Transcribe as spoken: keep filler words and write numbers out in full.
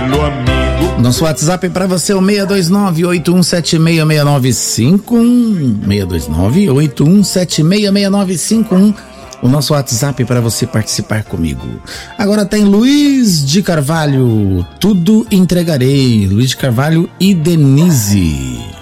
velho amigo. Nosso WhatsApp para você é o seis dois nove, oito um sete seis, seis nove cinco um. seis dois nove, oito um sete seis, seis nove cinco um. O nosso WhatsApp para você participar comigo. Agora tem Luiz de Carvalho, Tudo Entregarei. Luiz de Carvalho e Denise.